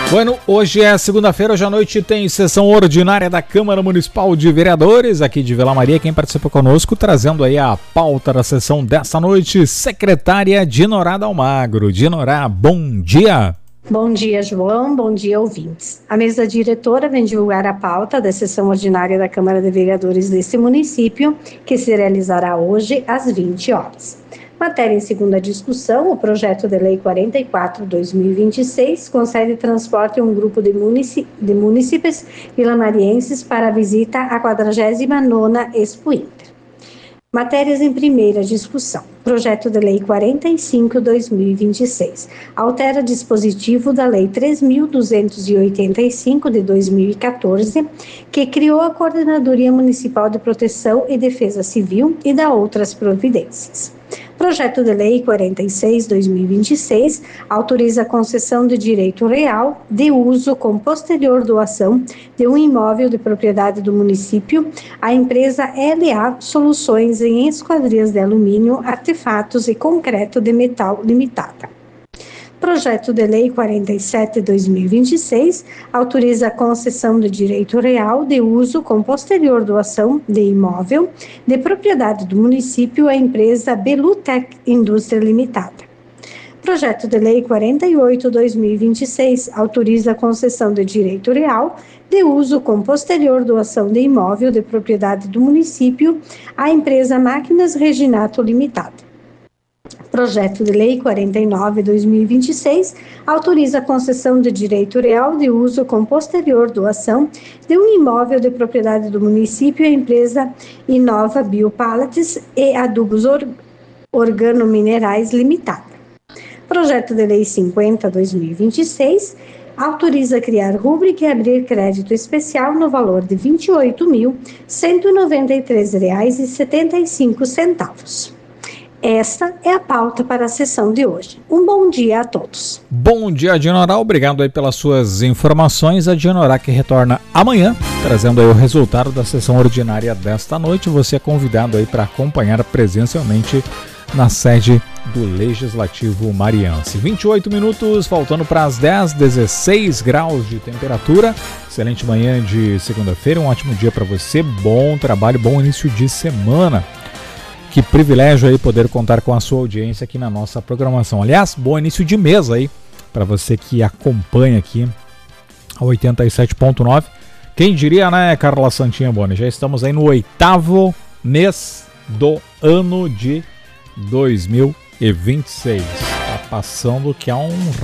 Bueno, hoje é segunda-feira, hoje à noite tem sessão ordinária da Câmara Municipal de Vereadores aqui de Vila Maria. Quem participa conosco, trazendo aí a pauta da sessão desta noite, secretária Dinorá Dalmagro. Dinorá, bom dia. Bom dia, João. Bom dia, ouvintes. A mesa diretora vem divulgar a pauta da sessão ordinária da Câmara de Vereadores deste município, que se realizará hoje às 20 horas. Matéria em segunda discussão, o projeto de lei 44/2026 concede transporte a um grupo de munícipes vilamarienses para a visita à 49ª Expo Inter. Matérias em primeira discussão. Projeto de lei 45/2026 altera dispositivo da lei 3.285 de 2014, que criou a Coordenadoria Municipal de Proteção e Defesa Civil e dá outras providências. Projeto de lei 46/2026 autoriza a concessão de direito real de uso com posterior doação de um imóvel de propriedade do município à empresa LA Soluções em Esquadrias de Alumínio, Artefatos e Concreto de Metal Limitada. Projeto de lei 47/2026 autoriza a concessão de direito real de uso com posterior doação de imóvel de propriedade do município à empresa Belutec Indústria Limitada. Projeto de lei 48/2026 autoriza a concessão de direito real de uso com posterior doação de imóvel de propriedade do município à empresa Máquinas Reginato Limitada. Projeto de lei 49/2026 autoriza a concessão de direito real de uso com posterior doação de um imóvel de propriedade do município à empresa Inova Biopallets e Adubos Organominerais Limitada. Projeto de lei 50/2026 autoriza criar rúbrica e abrir crédito especial no valor de R$ 28.193,75. Esta é a pauta para a sessão de hoje. Um bom dia a todos. Bom dia, Dinorá. Obrigado aí pelas suas informações. A Dinorá que retorna amanhã, trazendo aí o resultado da sessão ordinária desta noite. Você é convidado aí para acompanhar presencialmente na sede do Legislativo Mariense. 28 minutos, faltando para as 10, 16 graus de temperatura. Excelente manhã de segunda-feira, um ótimo dia para você. Bom trabalho, bom início de semana. Que privilégio aí poder contar com a sua audiência aqui na nossa programação. Aliás, bom início de mês aí para você que acompanha aqui a 87.9. Quem diria, né, Carla Santinha Boni? Já estamos aí no 8º mês do ano de 2026. Tá passando que é um